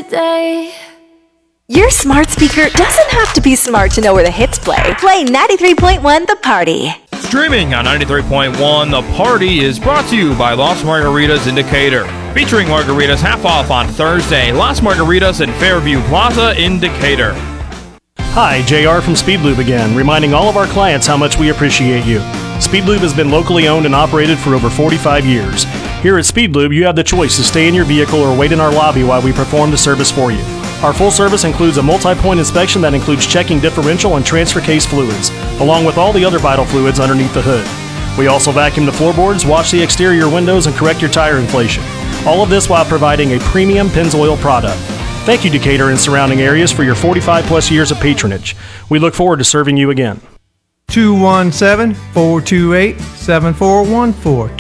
today. Your smart speaker doesn't have to be smart to know where the hits play. Play 93.1 The Party. Streaming on 93.1 The Party is brought to you by Las Margaritas in Decatur. Featuring margaritas half off on Thursday. Las Margaritas in Fairview Plaza in Decatur. Hi, JR from Speedlube again, reminding all of our clients how much we appreciate you. Speedlube has been locally owned and operated for over 45 years. Here at Speedlube, you have the choice to stay in your vehicle or wait in our lobby while we perform the service for you. Our full service includes a multi-point inspection that includes checking differential and transfer case fluids, along with all the other vital fluids underneath the hood. We also vacuum the floorboards, wash the exterior windows, and correct your tire inflation. All of this while providing a premium Pennzoil product. Thank you, Decatur and surrounding areas, for your 45-plus years of patronage. We look forward to serving you again. 217-428-7414.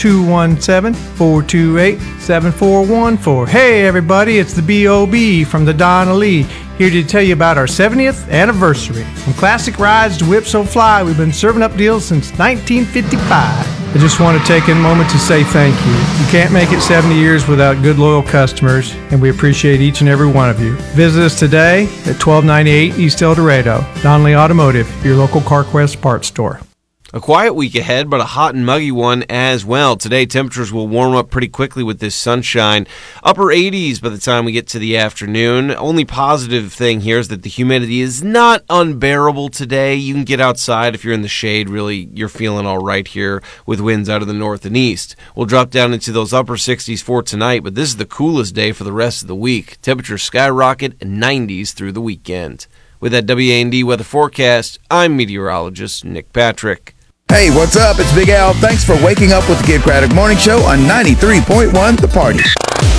217-428-7414. Hey everybody, it's the B.O.B. from the Donna Lee, here to tell you about our 70th anniversary. From classic rides to Whip So Fly, we've been serving up deals since 1955. I just want to take a moment to say thank you. You can't make it 70 years without good, loyal customers, and we appreciate each and every one of you. Visit us today at 1298 East El Dorado. Donnelly Automotive, your local CarQuest parts store. A quiet week ahead, but a hot and muggy one as well. Today, temperatures will warm up pretty quickly with this sunshine. Upper 80s by the time we get to the afternoon. Only positive thing here is that the humidity is not unbearable today. You can get outside if you're in the shade. Really, you're feeling all right here with winds out of the north and east. We'll drop down into those upper 60s for tonight, but this is the coolest day for the rest of the week. Temperatures skyrocket and 90s through the weekend. With that WA&D weather forecast, I'm meteorologist Nick Patrick. Hey, what's up? It's Big Al. Thanks for waking up with the Kid Craddock Morning Show on 93.1 The Party.